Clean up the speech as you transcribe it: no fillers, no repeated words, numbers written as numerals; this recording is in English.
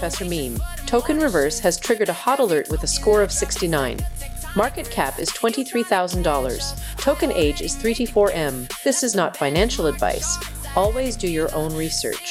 Professor Meme. Token Reverse has triggered a hot alert with a score of 69. Market cap is $23,000. Token age is 3T4M. This is not financial advice. Always do your own research.